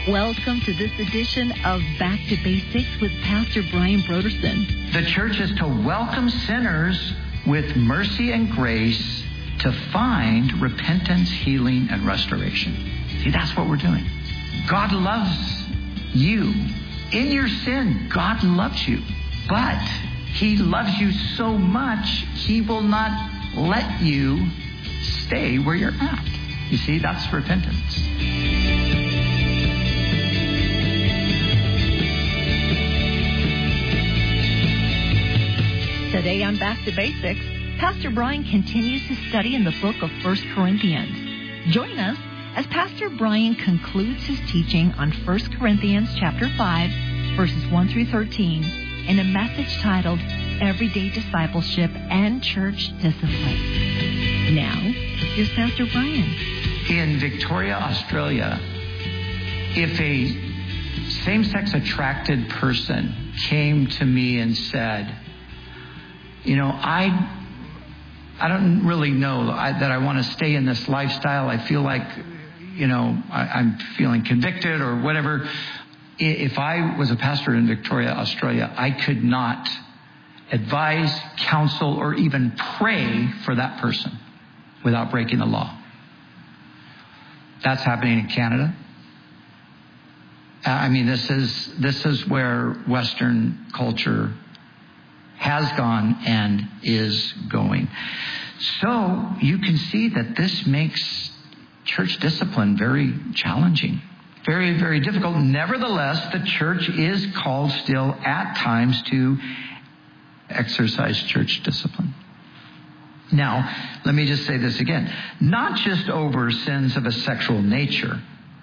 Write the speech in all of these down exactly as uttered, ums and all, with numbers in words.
Welcome to this edition of Back to Basics with Pastor Brian Broderson. The church is to welcome sinners with mercy and grace to find repentance, healing, and restoration. See, that's what we're doing. God loves you. In your sin, God loves you. But He loves you so much, He will not let you stay where you're at. You see, that's repentance. Today on Back to Basics, Pastor Brian continues his study in the book of First Corinthians. Join us as Pastor Brian concludes his teaching on First Corinthians chapter five, verses one through thirteen, in a message titled Everyday Discipleship and Church Discipline. Now, here's Pastor Brian. In Victoria, Australia, if a same-sex attracted person came to me and said, you know, I I don't really know I, that I want to stay in this lifestyle. I feel like, you know, I, I'm feeling convicted or whatever. If I was a pastor in Victoria, Australia, I could not advise, counsel, or even pray for that person without breaking the law. That's happening in Canada. I mean, this is this is where Western culture has gone and is going. So you can see that this makes church discipline very challenging, very, very difficult. Nevertheless, the church is called still at times to exercise church discipline. Now, let me just say this again. Not just over sins of a sexual nature.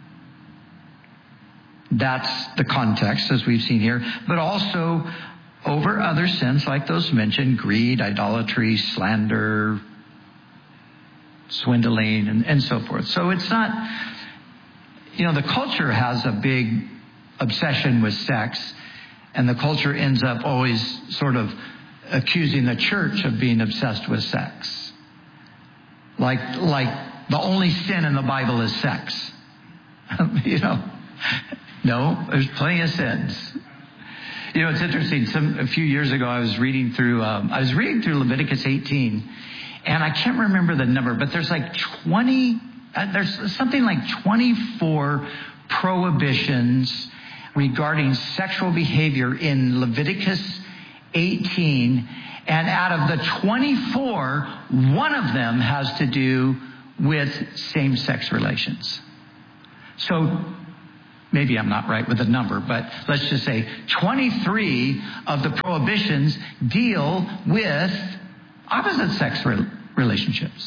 That's the context, as we've seen here, but also over other sins like those mentioned, greed, idolatry, slander, swindling, and, and so forth. So it's not, you know, the culture has a big obsession with sex, and the culture ends up always sort of accusing the church of being obsessed with sex. Like, like the only sin in the Bible is sex. You know, no, there's plenty of sins. You know, it's interesting. Some a few years ago, I was reading through. Um, I was reading through Leviticus eighteen, and I can't remember the number, but there's like twenty. Uh, there's something like twenty-four prohibitions regarding sexual behavior in Leviticus eighteen, and out of the twenty-four, one of them has to do with same-sex relations. So maybe I'm not right with the number, but let's just say twenty-three of the prohibitions deal with opposite sex re- relationships.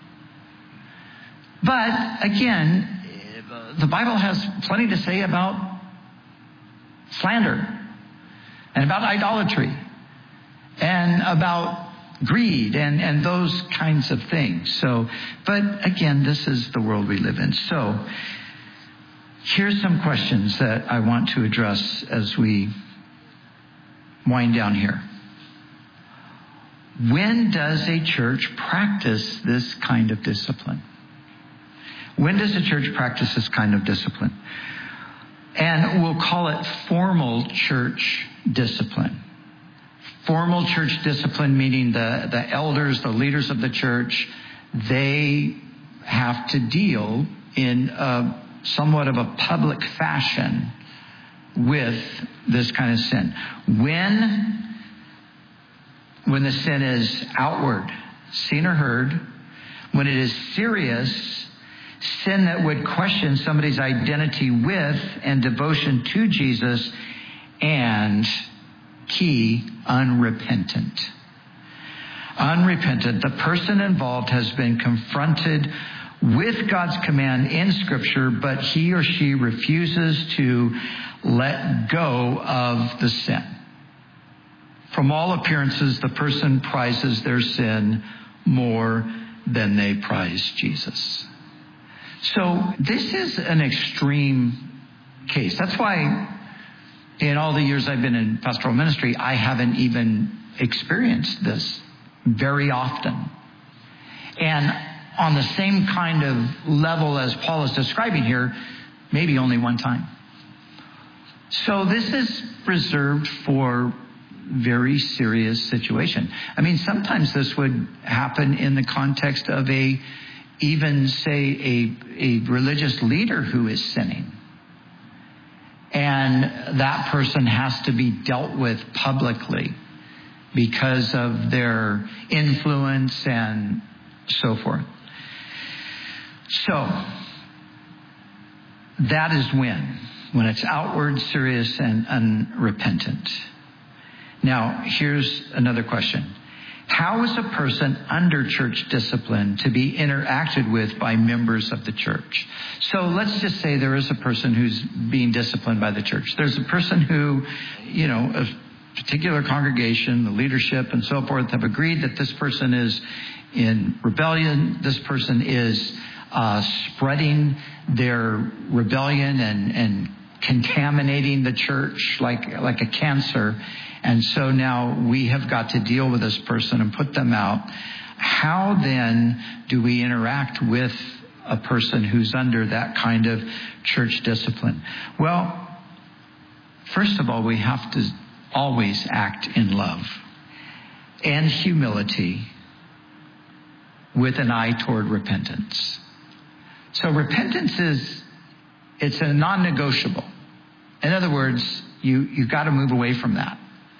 But again, the Bible has plenty to say about slander and about idolatry and about greed and, and those kinds of things. So, but again, this is the world we live in. So, here's some questions that I want to address as we wind down here. When does a church practice this kind of discipline? When does a church practice this kind of discipline? And we'll call it formal church discipline. Formal church discipline, meaning the, the elders, the leaders of the church, they have to deal in a somewhat of a public fashion with this kind of sin. When, when the sin is outward, seen or heard, when it is serious, sin that would question somebody's identity with and devotion to Jesus, and key, unrepentant. Unrepentant. The person involved has been confronted with God's command in Scripture, but he or she refuses to let go of the sin. From all appearances, the person prizes their sin more than they prize Jesus. So this is an extreme case. That's why in all the years I've been in pastoral ministry, I haven't even experienced this very often. And on the same kind of level as Paul is describing here, maybe only one time. So this is reserved for very serious situation. I mean, sometimes this would happen in the context of a, even say, a, a religious leader who is sinning. And that person has to be dealt with publicly because of their influence and so forth. So, that is when, when it's outward, serious, and unrepentant. Now, here's another question. How is a person under church discipline to be interacted with by members of the church? So let's just say there is a person who's being disciplined by the church. There's a person who, you know, a particular congregation, the leadership and so forth have agreed that this person is in rebellion. This person is uh, spreading their rebellion and, and contaminating the church like, like a cancer. And so now we have got to deal with this person and put them out. How then do we interact with a person who's under that kind of church discipline? Well, first of all, we have to always act in love and humility with an eye toward repentance. So repentance is, it's a non-negotiable. In other words, you, you've got to move away from that.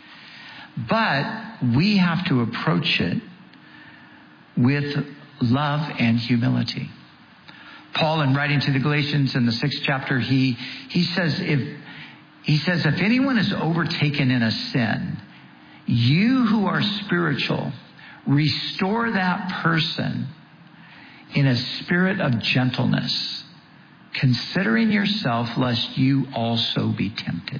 But we have to approach it with love and humility. Paul, in writing to the Galatians in the sixth chapter, he, he says, if, he says, if anyone is overtaken in a sin, you who are spiritual, restore that person in a spirit of gentleness, considering yourself lest you also be tempted.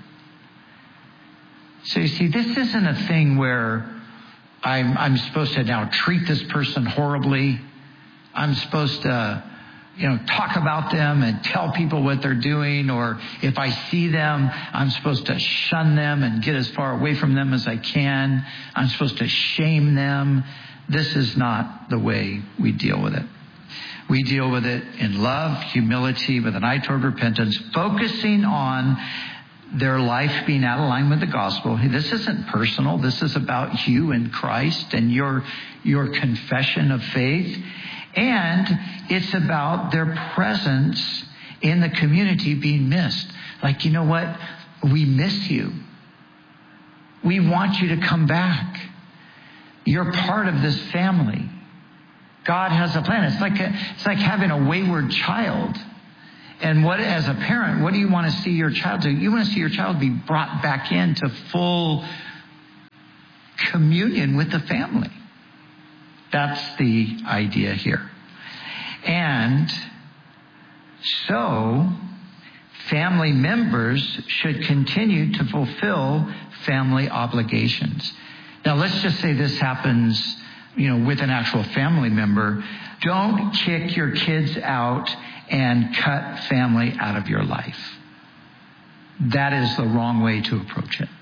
So you see, this isn't a thing where I'm, I'm supposed to now treat this person horribly. I'm supposed to, you know, talk about them and tell people what they're doing. Or if I see them, I'm supposed to shun them and get as far away from them as I can. I'm supposed to shame them. This is not the way we deal with it. We deal with it in love, humility, with an eye toward repentance, focusing on their life being out of line with the gospel. This isn't personal. This is about you and Christ and your, your confession of faith. And it's about their presence in the community being missed. Like, you know what? We miss you. We want you to come back. You're part of this family. God has a plan. It's like a, it's like having a wayward child. And what, as a parent, what do you want to see your child do? You want to see your child be brought back into full communion with the family. That's the idea here. And so, family members should continue to fulfill family obligations. Now, let's just say this happens, you know, with an actual family member. Don't kick your kids out and cut family out of your life. That is the wrong way to approach it.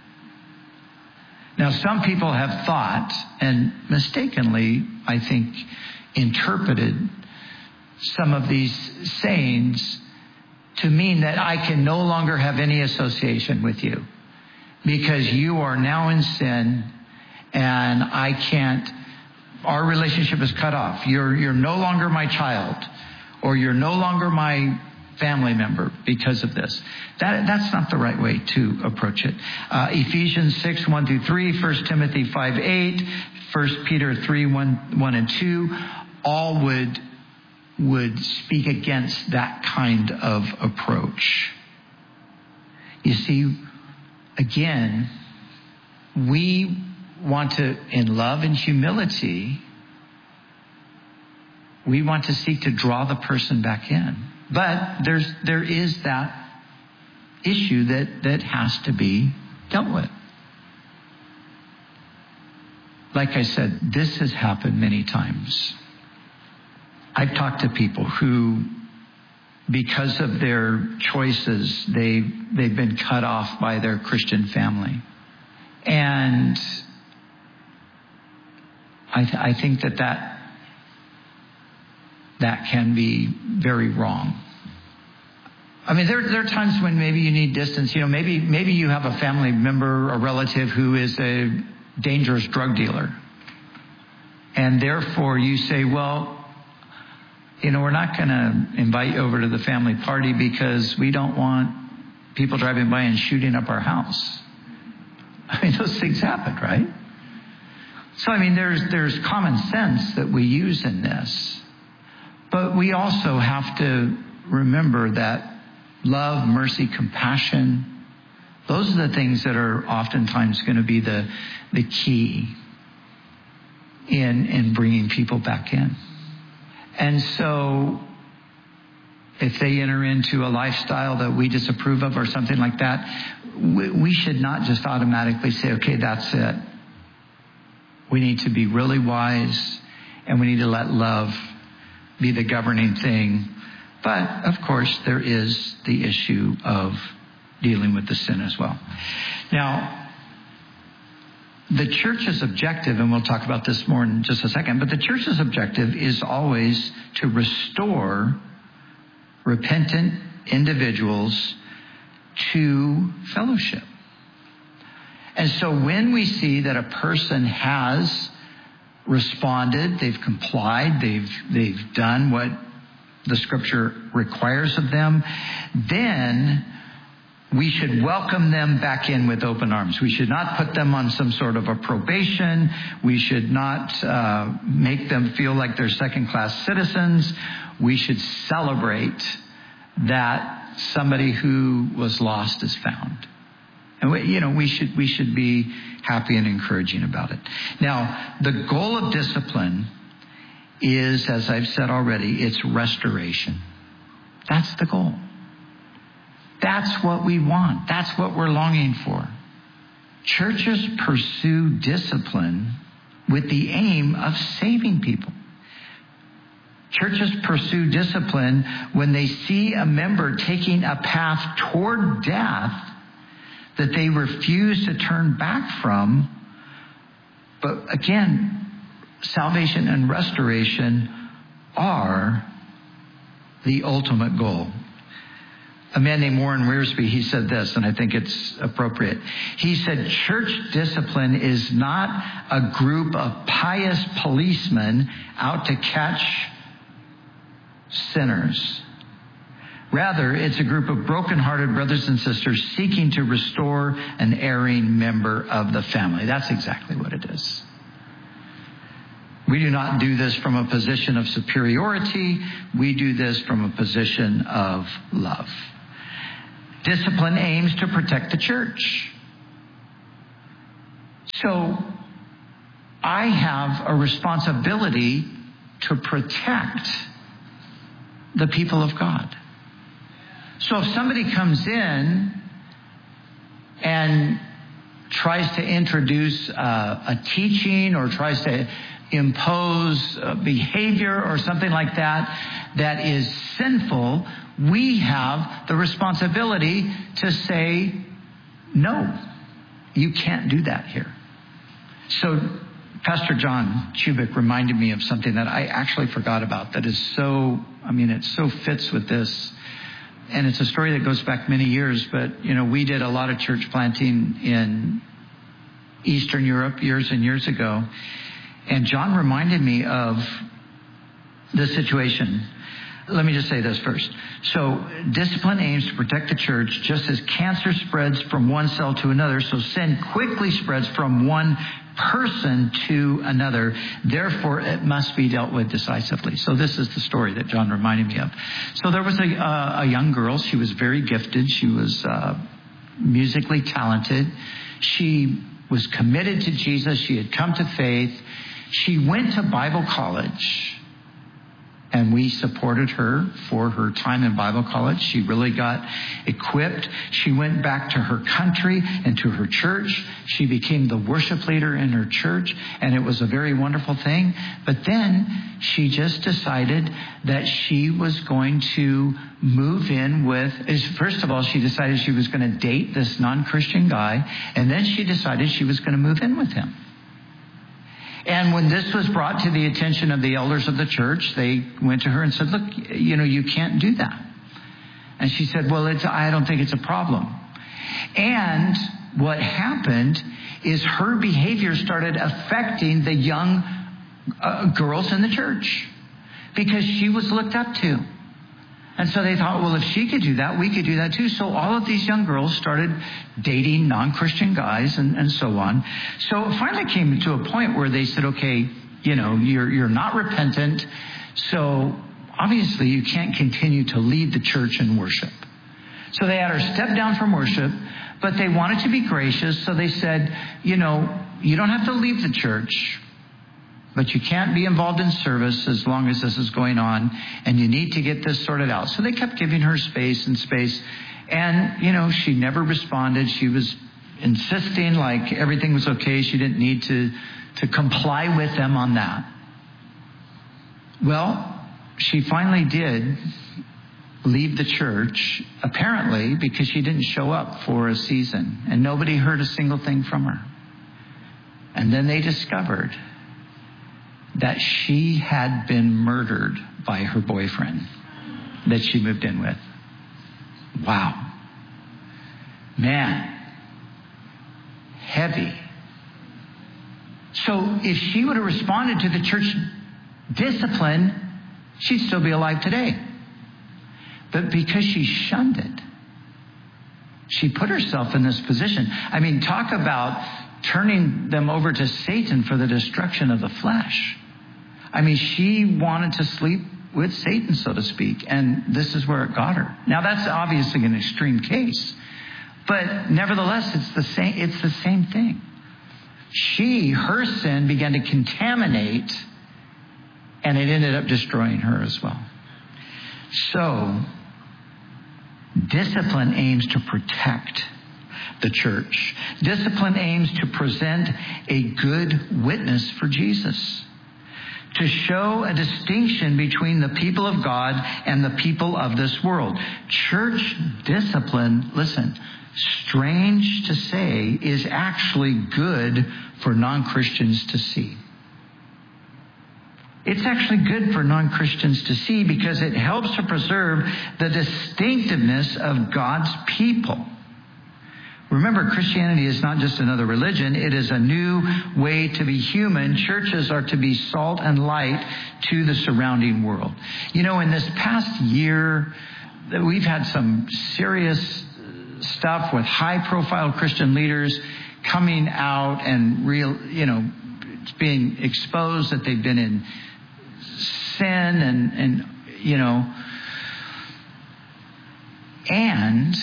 Now, some people have thought, and mistakenly, I think, interpreted some of these sayings to mean that I can no longer have any association with you because you are now in sin and I can't, our relationship is cut off. You're, you're no longer my child, or you're no longer my family member because of this. That, that's not the right way to approach it. Uh, Ephesians six, one through three, First Timothy five, eight, First Peter three, one, one and two, all would, would speak against that kind of approach. You see, again, we want to, in love and humility, we want to seek to draw the person back in. But there's there is that issue that, that has to be dealt with. Like I said, this has happened many times. I've talked to people who, because of their choices, they, they've been cut off by their Christian family. And I, th- I think that, that that can be very wrong. I mean, there, there are times when maybe you need distance. You know, maybe, maybe you have a family member, a relative who is a dangerous drug dealer. And therefore you say, well, you know, we're not going to invite you over to the family party because we don't want people driving by and shooting up our house. I mean, those things happen, right? So, I mean, there's, there's common sense that we use in this. But we also have to remember that love, mercy, compassion, those are the things that are oftentimes going to be the, the key in, in bringing people back in. And so if they enter into a lifestyle that we disapprove of or something like that, we, we should not just automatically say, okay, that's it. We need to be really wise, and we need to let love be the governing thing. But, of course, there is the issue of dealing with the sin as well. Now, the church's objective, and we'll talk about this more in just a second, but the church's objective is always to restore repentant individuals to fellowship. And so when we see that a person has responded, they've complied, they've they've done what the Scripture requires of them, then we should welcome them back in with open arms. We should not put them on some sort of a probation. We should not uh, make them feel like they're second-class citizens. We should celebrate that somebody who was lost is found. And we, you know, we should we should be happy and encouraging about it. Now, the goal of discipline is, as I've said already, it's restoration. That's the goal. That's what we want. That's what we're longing for. Churches pursue discipline with the aim of saving people. Churches pursue discipline when they see a member taking a path toward death that they refuse to turn back from. But again, salvation and restoration are the ultimate goal. A man named Warren Wiersbe, he said this, and I think it's appropriate. He said, church discipline is not a group of pious policemen out to catch sinners. Rather, it's a group of broken-hearted brothers and sisters seeking to restore an erring member of the family. That's exactly what it is. We do not do this from a position of superiority. We do this from a position of love. Discipline aims to protect the church. So I have a responsibility to protect the people of God. So if somebody comes in and tries to introduce uh, a teaching or tries to impose a behavior or something like that that is sinful, we have the responsibility to say, no, you can't do that here. So Pastor John Chubik reminded me of something that I actually forgot about that is so, I mean, it so fits with this. And it's a story that goes back many years, but, you know, we did a lot of church planting in Eastern Europe years and years ago. And John reminded me of the situation. Let me just say this first. So discipline aims to protect the church just as cancer spreads from one cell to another, so sin quickly spreads from one person to another. Therefore, it must be dealt with decisively. So this is the story that John reminded me of. So there was a, uh, a young girl. She was very gifted. She was uh, musically talented. She was committed to Jesus. She had come to faith. She went to Bible college. And we supported her for her time in Bible college. She really got equipped. She went back to her country and to her church. She became the worship leader in her church, and it was a very wonderful thing. But then she just decided that she was going to move in with, first of all, she decided she was going to date this non-Christian guy, and then she decided she was going to move in with him. And when this was brought to the attention of the elders of the church, they went to her and said, look, you know, you can't do that. And she said, well, it's, I don't think it's a problem. And what happened is her behavior started affecting the young uh, girls in the church because she was looked up to. And so they thought, well, if she could do that, we could do that too. So all of these young girls started dating non-Christian guys and, and so on. So it finally came to a point where they said, okay, you know, you're, you're not repentant. So obviously you can't continue to lead the church in worship. So they had her step down from worship, but they wanted to be gracious. So they said, you know, you don't have to leave the church, but you can't be involved in service as long as this is going on, and you need to get this sorted out. So they kept giving her space and space. And, you know, she never responded. She was insisting like everything was okay. She didn't need to, to comply with them on that. Well, she finally did leave the church, apparently because she didn't show up for a season. And nobody heard a single thing from her. And then they discovered that she had been murdered by her boyfriend that she moved in with. Wow. Man. Heavy. So if she would have responded to the church discipline, she'd still be alive today. But because she shunned it, she put herself in this position. I mean, talk about turning them over to Satan for the destruction of the flesh. I mean, she wanted to sleep with Satan, so to speak, and this is where it got her. Now, that's obviously an extreme case, but nevertheless, it's the same. It's the same thing. She, her sin, began to contaminate, and it ended up destroying her as well. So, discipline aims to protect the church. Discipline aims to present a good witness for Jesus, to show a distinction between the people of God and the people of this world. Church discipline, listen, strange to say, is actually good for non-Christians to see. It's actually good for non-Christians to see because it helps to preserve the distinctiveness of God's people. Remember, Christianity is not just another religion. It is a new way to be human. Churches are to be salt and light to the surrounding world. You know, in this past year, we've had some serious stuff with high-profile Christian leaders coming out and real, you know, being exposed that they've been in sin and, and you know, and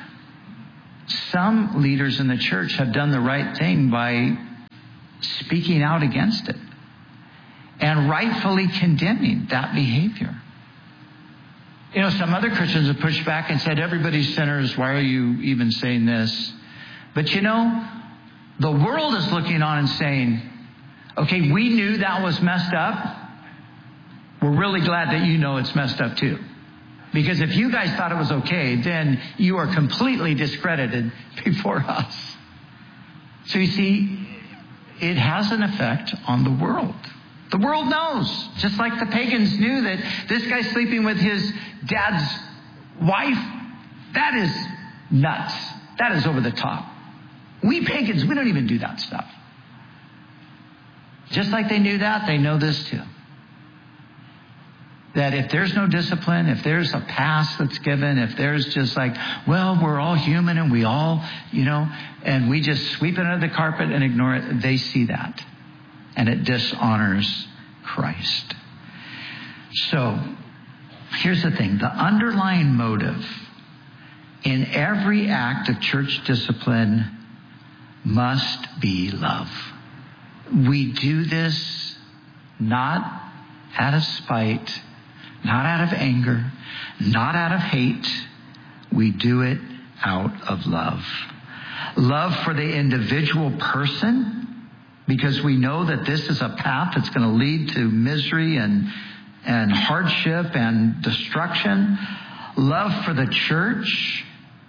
some leaders in the church have done the right thing by speaking out against it and rightfully condemning that behavior. You know, some other Christians have pushed back and said, everybody's sinners. Why are you even saying this? But you know, the world is looking on and saying, okay, we knew that was messed up. We're really glad that you know it's messed up too. Because if you guys thought it was okay, then you are completely discredited before us. So you see, it has an effect on the world. The world knows, just like the pagans knew that this guy sleeping with his dad's wife, that is nuts. That is over the top. We pagans, we don't even do that stuff. Just like they knew that, they know this too. That if there's no discipline, if there's a pass that's given, if there's just like, well, we're all human and we all, you know, and we just sweep it under the carpet and ignore it, they see that. And it dishonors Christ. So, here's the thing. The underlying motive in every act of church discipline must be love. We do this not out of spite, not out of anger, not out of hate. We do it out of love. Love for the individual person, because we know that this is a path that's going to lead to misery and, and hardship and destruction. Love for the church,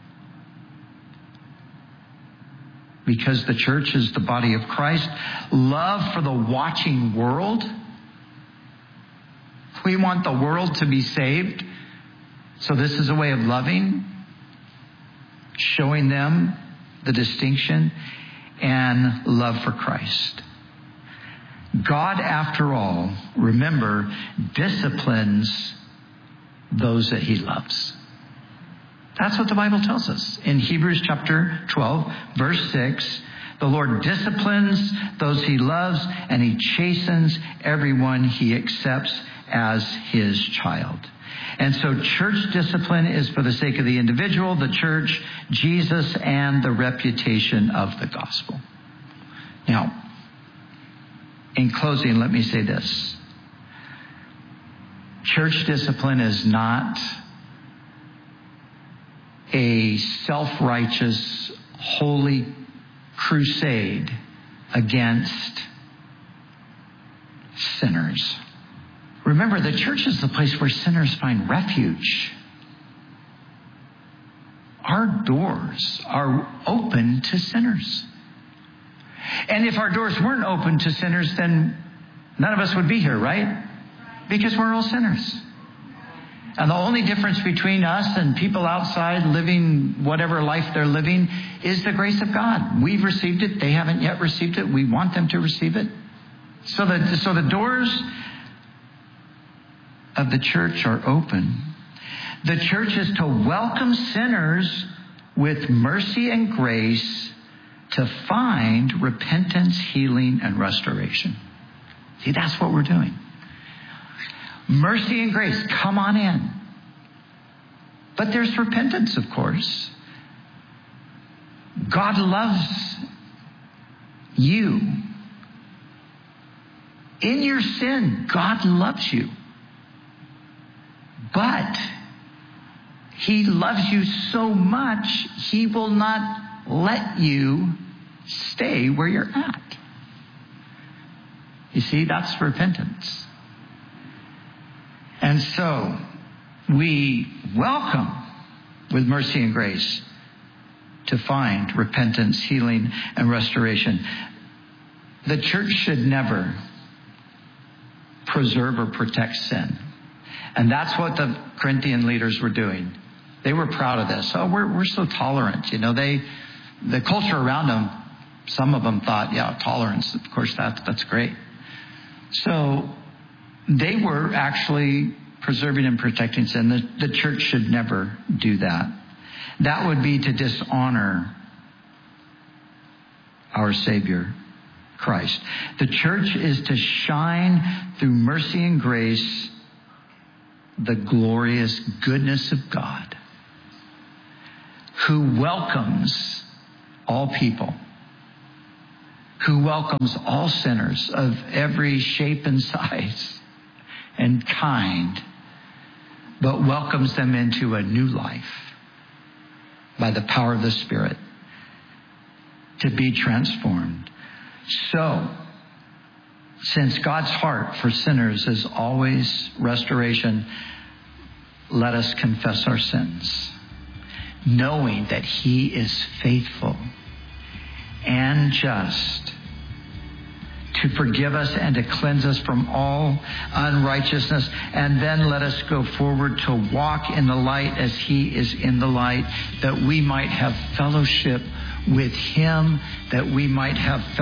because the church is the body of Christ. Love for the watching world. We want the world to be saved. So this is a way of loving, showing them the distinction, and love for Christ. God, after all, remember, disciplines those that he loves. That's what the Bible tells us. In Hebrews chapter twelve, verse six, the Lord disciplines those he loves, and he chastens everyone he accepts as his child. And so church discipline is for the sake of the individual, the church, Jesus, and the reputation of the gospel. Now, in closing, let me say this. Church discipline is not a self-righteous, holy crusade against sinners. Remember, the church is the place where sinners find refuge. Our doors are open to sinners. And if our doors weren't open to sinners, then none of us would be here, right? Because we're all sinners. And the only difference between us and people outside living whatever life they're living is the grace of God. We've received it. They haven't yet received it. We want them to receive it. So the, so the doors of the church are open. The church is to welcome sinners with mercy and grace to find repentance, healing, and restoration. See, that's what we're doing. Mercy and grace, come on in. But there's repentance, of course. God loves you. In your sin, God loves you. But he loves you so much, he will not let you stay where you're at. You see, that's repentance. And so we welcome with mercy and grace to find repentance, healing, and restoration. The church should never preserve or protect sin. And that's what the Corinthian leaders were doing. They were proud of this. Oh, we're we're so tolerant. You know, they the culture around them, some of them thought, yeah, tolerance, of course, that that's great. So they were actually preserving and protecting sin. The, the church should never do that. That would be to dishonor our Savior, Christ. The church is to shine through mercy and grace the glorious goodness of God, who welcomes all people, who welcomes all sinners of every shape and size and kind, but welcomes them into a new life by the power of the Spirit to be transformed. So, since God's heart for sinners is always restoration, let us confess our sins, knowing that he is faithful and just to forgive us and to cleanse us from all unrighteousness. And then let us go forward to walk in the light as he is in the light, that we might have fellowship with him, that we might have fellowship